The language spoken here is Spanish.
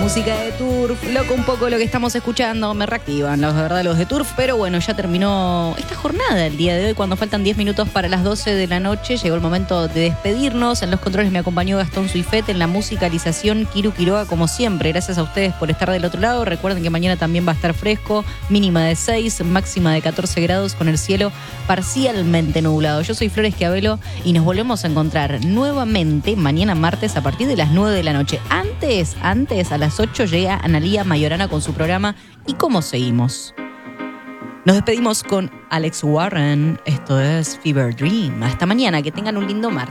música de Turf. Loco un poco lo que estamos escuchando. Me reactivan, la verdad, los de Turf. Pero bueno, ya terminó esta jornada el día de hoy. Cuando faltan 10 minutos para las 12 de la noche, llegó el momento de despedirnos. En los controles me acompañó Gastón Suifet. En la musicalización, Kiru Quiroga, como siempre. Gracias a ustedes por estar del otro lado. Recuerden que mañana también va a estar fresco. Mínima de 6, máxima de 14 grados, con el cielo parcialmente nublado. Yo soy Flores Schiavello y nos volvemos a encontrar nuevamente mañana martes a partir de las 9 de la noche. Antes, a las 8 llega Analía Mayorana con su programa ¿Y cómo seguimos? Nos despedimos con Alex Warren. Esto es Fever Dream. Hasta mañana, que tengan un lindo martes.